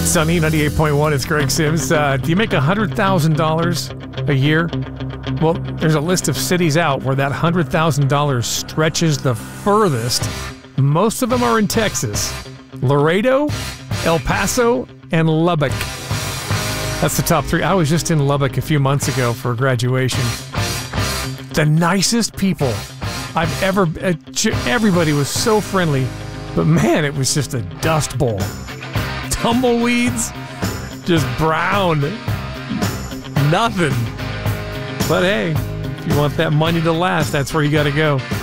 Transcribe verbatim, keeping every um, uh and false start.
Sunny, ninety-eight point one, it's Greg Sims. Uh, do you make one hundred thousand dollars a year? Well, there's a list of cities out where that one hundred thousand dollars stretches the furthest. Most of them are in Texas. Laredo, El Paso, and Lubbock. That's the top three. I was just in Lubbock a few months ago for graduation. The nicest people I've ever... Everybody was so friendly, but man, it was just a dust bowl. Tumbleweeds, just brown, nothing. But hey, if you want that money to last, that's where you got to go.